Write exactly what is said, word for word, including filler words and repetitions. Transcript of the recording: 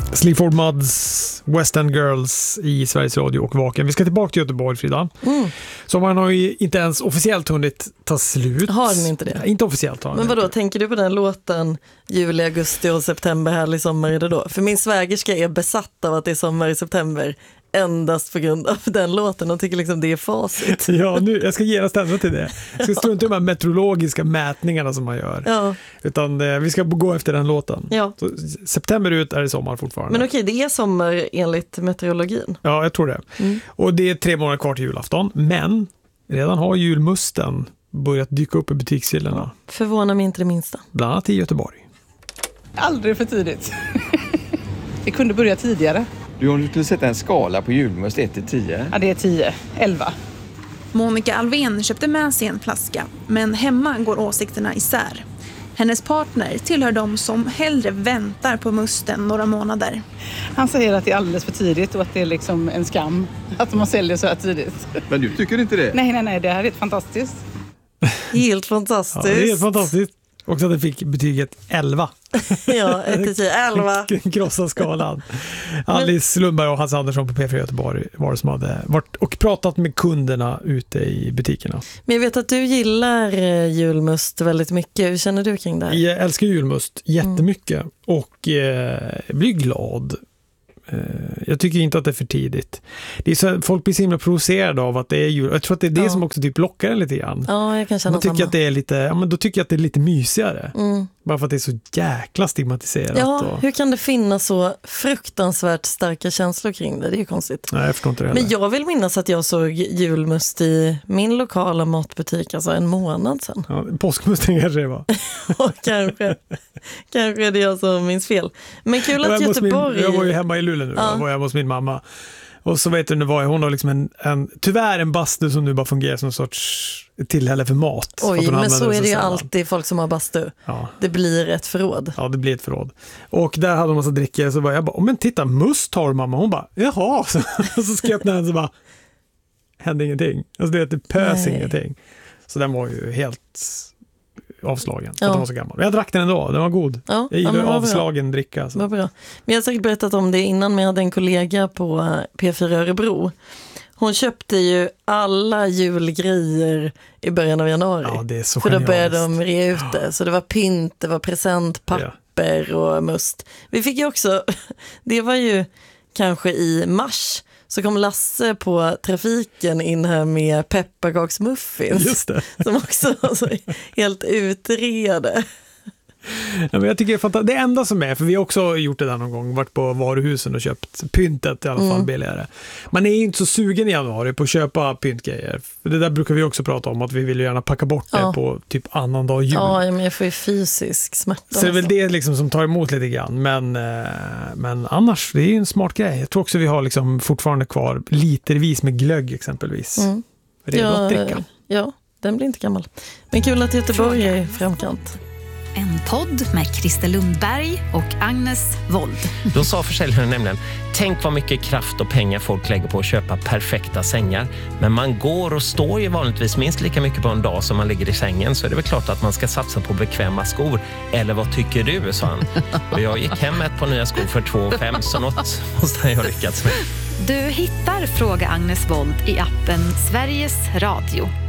Sleaford Mods, West End Girls i Sveriges Radio och Vaken. Vi ska tillbaka till Göteborg, Frida. Mm. Sommaren har ju inte ens officiellt hunnit ta slut. Har den inte det? Ja, inte officiellt har den. Men vadå, inte. Tänker du på den låten juli, augusti och september, härlig sommar är det då? För min svägerska är besatt av att det är sommar i september endast på grund av den låten och tycker liksom det är facit. Ja, nu, jag ska ge oss ändå till det. Jag ska strunta i de här meteorologiska mätningarna som man gör. Ja. Utan eh, vi ska gå efter den låten. Ja. Så, september ut är det sommar fortfarande. Men okej, det är sommar enligt meteorologin. Ja, jag tror det. Mm. Och det är tre månader kvar till julafton. Men redan har julmusten börjat dyka upp i butikshyllorna. Ja. Förvånar mig inte det minsta. Bland annat i Göteborg. Aldrig för tidigt. Det kunde börja tidigare. Du, om du skulle sätta en skala på julmust ett till tio? Ja, det är tio. elva. Monica Alvén köpte med sig en flaska, men hemma går åsikterna isär. Hennes partner tillhör de som hellre väntar på musten några månader. Han säger att det är alldeles för tidigt och att det är liksom en skam att man säljer så här tidigt. Men du tycker inte det? Nej, nej, nej. Det här är helt fantastiskt. Helt fantastiskt. Ja, det är helt fantastiskt. Också att det fick betyget elva. Ja, ett till tio, elva. Krossa skalan. Alice Lundberg och Hans Andersson på P fyra Göteborg var det som hade varit och pratat med kunderna ute i butikerna. Men jag vet att du gillar julmust väldigt mycket. Hur känner du kring det här? Jag älskar julmust jättemycket mm. och eh, blir glad. Jag tycker inte att det är för tidigt. Det är så, folk blir så himla provocerade av att det är jul. Jag tror att det är det ja. som också typ lockar en lite grann. Ja, jag kan känna Man tycker samma. att det är lite, ja, men då tycker jag att det är lite mysigare. Mm. Bara för att det är så jäkla stigmatiserat. Ja, och... hur kan det finnas så fruktansvärt starka känslor kring det? Det är ju konstigt. Nej, jag förstår inte det heller. Men jag vill minnas att jag såg julmust i min lokala matbutik alltså en månad sedan. Ja, påskmusten kanske det var. Ja, kanske. Kanske är det jag som minns fel. Men kul att Göteborg... Min, jag var ju hemma i Luleå nu. Ja. Jag var hemma hos min mamma. Och så vet du, nu var hon har liksom en, en tyvärr en bastu som nu bara fungerar som en sorts tillhälle för mat. Oj, för men så är det ju sällan. alltid folk som har bastu. Ja. Det blir ett förråd. Ja, det blir ett förråd. Och där hade hon massa dricka så bara, jag bara, men titta, must har du mamma. Hon bara, jaha. Så, så ska jag öppna den så bara, hände ingenting. Alltså det, det pös Nej. ingenting. Så den var ju helt avslagen. Ja. Att den var så gammal. Men jag drack den ändå, den var god. Ja, jag gillar ja, avslagen dricka. Så. Var bra. Men jag har säkert berättat om det innan, men jag hade en kollega på P fyra Örebro. Hon köpte ju alla julgrejer i början av januari. Ja, det är så För genialt. då började de rea ut det. Så det var pynt, det var presentpapper ja. och must. Vi fick ju också, det var ju kanske i mars, så kom Lasse på trafiken in här med pepparkaksmuffins. Just det. Som också var så helt utredde. Ja, men jag tycker det är fantastiskt. Det enda som är, för vi har också gjort det där någon gång, varit på varuhusen och köpt pyntet i alla fall mm. billigare. Man är ju inte så sugen i januari på att köpa pyntgrejer. För det där brukar vi också prata om, att vi vill gärna packa bort ja. det på typ annan dag jul. Ja, men jag får ju fysisk smärta. Så det är väl det liksom som tar emot lite grann. Men, men annars, det är ju en smart grej. Jag tror också vi har liksom fortfarande kvar litervis med glögg exempelvis. Mm. Redo ja, att dricka. Ja, den blir inte gammal. Men kul att Göteborg är i framkant. En podd med Christer Lundberg och Agnes Wold. Då sa försäljaren nämligen, tänk vad mycket kraft och pengar folk lägger på att köpa perfekta sängar. Men man går och står ju vanligtvis minst lika mycket på en dag som man ligger i sängen. Så är det väl klart att man ska satsa på bekväma skor. Eller vad tycker du, sa han. Och jag gick hem med ett par nya skor för två fem, så något måste jag lyckats med. Du hittar Fråga Agnes Wold i appen Sveriges Radio.